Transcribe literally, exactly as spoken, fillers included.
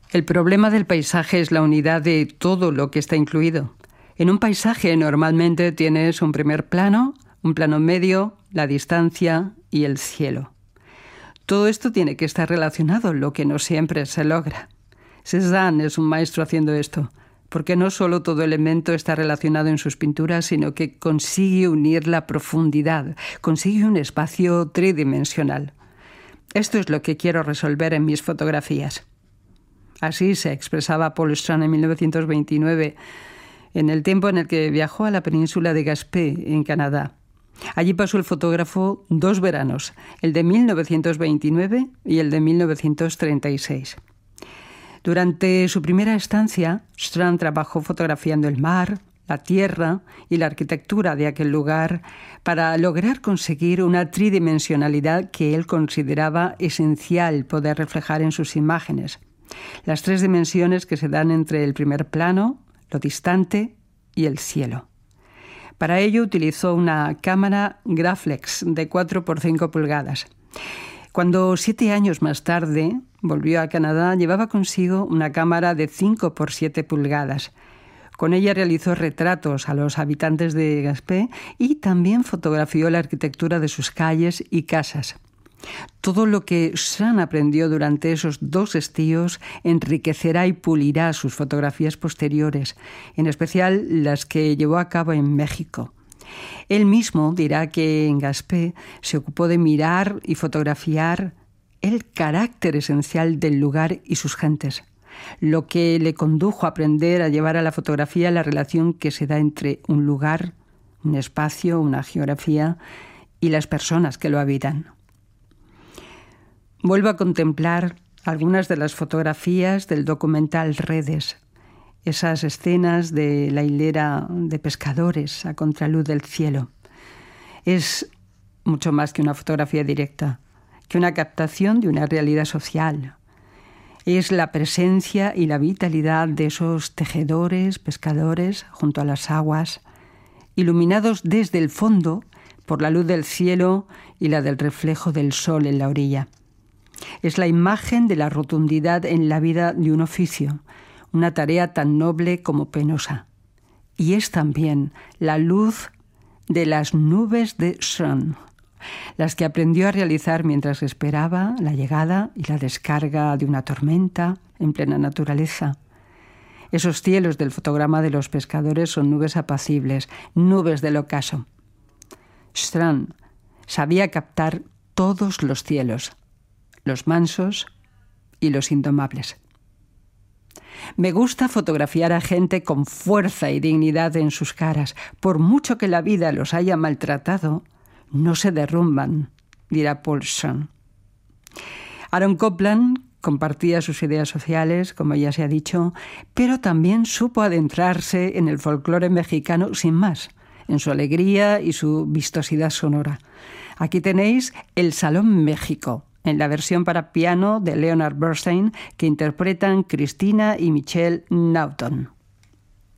El problema del paisaje es la unidad de todo lo que está incluido. En un paisaje normalmente tienes un primer plano, un plano medio, la distancia y el cielo. Todo esto tiene que estar relacionado, lo que no siempre se logra. Cézanne es un maestro haciendo esto, porque no solo todo elemento está relacionado en sus pinturas, sino que consigue unir la profundidad, consigue un espacio tridimensional. Esto es lo que quiero resolver en mis fotografías. Así se expresaba Paul Strand en mil novecientos veintinueve, en el tiempo en el que viajó a la península de Gaspé, en Canadá. Allí pasó el fotógrafo dos veranos, el de mil novecientos veintinueve y el de mil novecientos treinta y seis. Durante su primera estancia, Strand trabajó fotografiando el mar, la tierra y la arquitectura de aquel lugar para lograr conseguir una tridimensionalidad que él consideraba esencial poder reflejar en sus imágenes. Las tres dimensiones que se dan entre el primer plano, lo distante y el cielo. Para ello utilizó una cámara Graflex de cuatro por cinco pulgadas. Cuando siete años más tarde volvió a Canadá, llevaba consigo una cámara de cinco por siete pulgadas. Con ella realizó retratos a los habitantes de Gaspé y también fotografió la arquitectura de sus calles y casas. Todo lo que Strand aprendió durante esos dos estíos enriquecerá y pulirá sus fotografías posteriores, en especial las que llevó a cabo en México. Él mismo dirá que en Gaspé se ocupó de mirar y fotografiar el carácter esencial del lugar y sus gentes, lo que le condujo a aprender a llevar a la fotografía la relación que se da entre un lugar, un espacio, una geografía y las personas que lo habitan. Vuelvo a contemplar algunas de las fotografías del documental Redes, esas escenas de la hilera de pescadores a contraluz del cielo. Es mucho más que una fotografía directa, que una captación de una realidad social. Es la presencia y la vitalidad de esos tejedores, pescadores, junto a las aguas, iluminados desde el fondo por la luz del cielo y la del reflejo del sol en la orilla. Es la imagen de la rotundidad en la vida de un oficio, una tarea tan noble como penosa. Y es también la luz de las nubes de Strand, las que aprendió a realizar mientras esperaba la llegada y la descarga de una tormenta en plena naturaleza. Esos cielos del fotograma de los pescadores son nubes apacibles, nubes del ocaso. Strand sabía captar todos los cielos, los mansos y los indomables. Me gusta fotografiar a gente con fuerza y dignidad en sus caras. Por mucho que la vida los haya maltratado, no se derrumban, dirá Paul Strand. Aaron Copland compartía sus ideas sociales, como ya se ha dicho, pero también supo adentrarse en el folclore mexicano sin más, en su alegría y su vistosidad sonora. Aquí tenéis El Salón México, en la versión para piano de Leonard Bernstein, que interpretan Cristina y Michelle Naughton.